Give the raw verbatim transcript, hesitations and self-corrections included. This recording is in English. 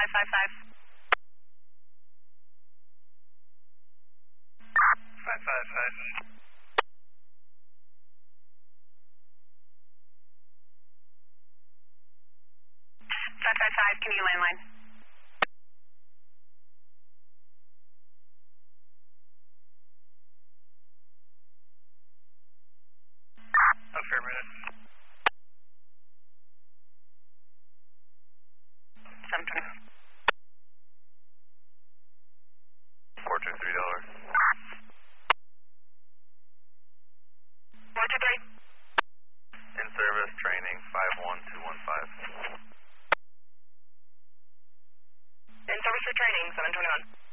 five five five. five five five. five five five, can you landline? Affirmative. seven twenty. four two three dollars. four two three. In service training five one two one five. In service for training, seven twenty-one.